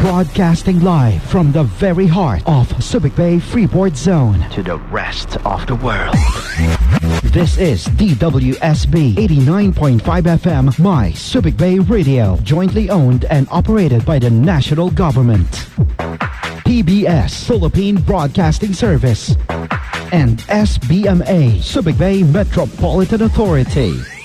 Broadcasting live from the very heart of Subic Bay Freeport Zone to the rest of the world. This is DWSB 89.5 FM, My Subic Bay Radio, jointly owned and operated by the national government. PBS, Philippine Broadcasting Service, and SBMA, Subic Bay Metropolitan Authority.